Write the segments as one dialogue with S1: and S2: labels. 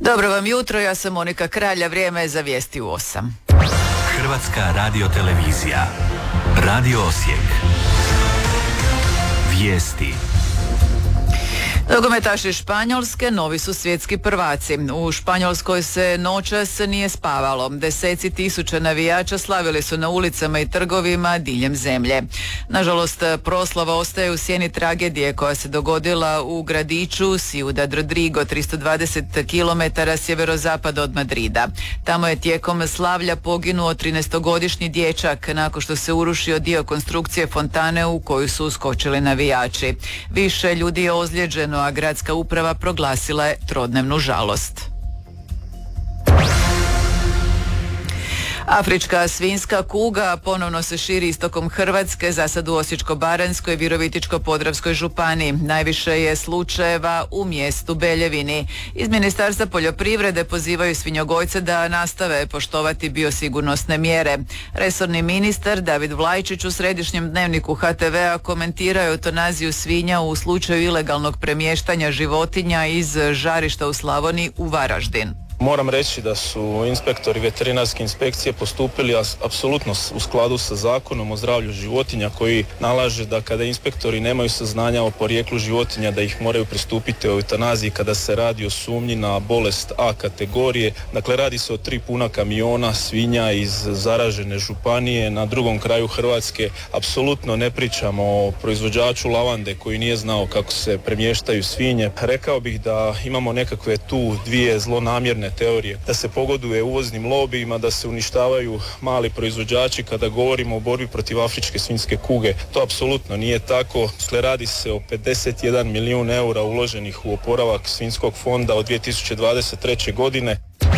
S1: Dobro vam jutro, ja sam Monika Kralja, vrijeme je za vijesti u 8.
S2: Hrvatska radiotelevizija. Radio Osijek. Vijesti.
S1: Nogometaši Španjolske novi su svjetski prvaci. U Španjolskoj se noćas nije spavalo. Deseci tisuća navijača slavili su na ulicama i trgovima diljem zemlje. Nažalost, proslava ostaje u sjeni tragedije koja se dogodila u gradiću Ciudad Rodrigo, 320 km sjeverozapad od Madrida. Tamo je tijekom slavlja poginuo 13-godišnji dječak nakon što se urušio dio konstrukcije fontane u koju su uskočili navijači. Više ljudi je ozlijeđeno, a gradska uprava proglasila je trodnevnu žalost. Afrička svinjska kuga ponovno se širi istokom Hrvatske, zasad u Osječko-baranjskoj i Virovitičko-podravskoj županiji. Najviše je slučajeva u mjestu Beljevini. Iz Ministarstva poljoprivrede pozivaju svinjogojce da nastave poštovati biosigurnosne mjere. Resorni ministar David Vlajčić u središnjem dnevniku HTV-a komentirao je eutanaziju svinja u slučaju ilegalnog premještanja životinja iz žarišta u Slavoniji u Varaždin.
S3: Moram reći da su inspektori veterinarske inspekcije postupili apsolutno u skladu sa Zakonom o zdravlju životinja koji nalaže da kada inspektori nemaju saznanja o porijeklu životinja da ih moraju pristupiti o eutanaziji kada se radi o sumnji na bolest A kategorije. Dakle, radi se o 3 puna kamiona svinja iz zaražene županije na drugom kraju Hrvatske. Apsolutno ne pričamo o proizvođaču lavande koji nije znao kako se premještaju svinje. Rekao bih da imamo nekakve tu dvije zlonamjerne teorije, da se pogoduje uvoznim lobijima, da se uništavaju mali proizvođači kada govorimo o borbi protiv afričke svinjske kuge. To apsolutno nije tako. Dakle, radi se o 51 milijun eura uloženih u oporavak svinjskog fonda od 2023. godine.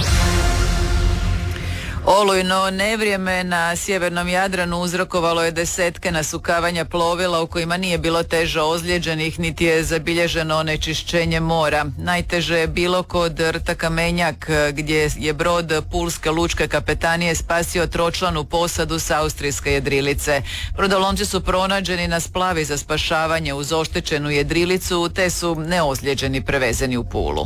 S1: Olujno nevrijeme na sjevernom Jadranu uzrokovalo je desetke nasukavanja plovila u kojima nije bilo teže ozlijeđenih niti je zabilježeno onečišćenje mora. Najteže je bilo kod rta Kamenjak gdje je brod Pulske lučke kapetanije spasio tročlanu posadu s austrijske jedrilice. Brodolomci su pronađeni na splavi za spašavanje uz oštećenu jedrilicu te su neozlijeđeni prevezeni u Pulu.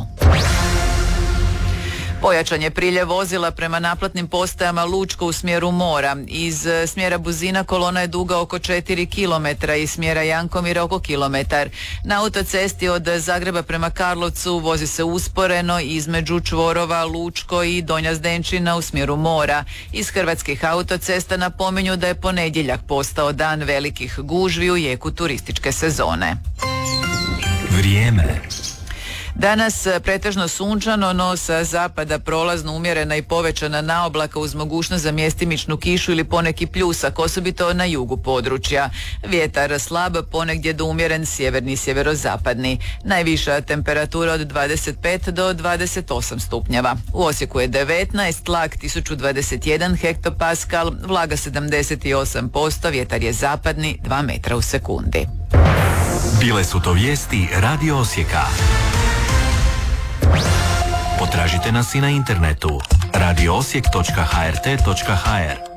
S1: Pojačan je priljev vozila prema naplatnim postajama Lučko u smjeru mora. Iz smjera Buzina kolona je duga oko 4 km i smjera Jankomira oko kilometar. Na autocesti od Zagreba prema Karlovcu vozi se usporeno između čvorova Lučko i Donja Zdenčina u smjeru mora. Iz Hrvatskih autocesta napominju da je ponedjeljak postao dan velikih gužvi u jeku turističke sezone.
S2: Vrijeme.
S1: Danas pretežno sunčano, no sa zapada prolazno umjerena i povećana naoblaka uz mogućnost za mjestimičnu kišu ili poneki pljusak, osobito na jugu područja. Vjetar slab, ponegdje do umjeren sjeverni i sjeverozapadni. Najviša temperatura od 25 do 28 stupnjeva. U Osijeku je 19, tlak 1021 hektopaskal, vlaga 78%, vjetar je zapadni 2 metra u sekundi.
S2: Bile su to vijesti Radio Osijeka. Potražite nas i na internetu radioosijek.hrt.hr.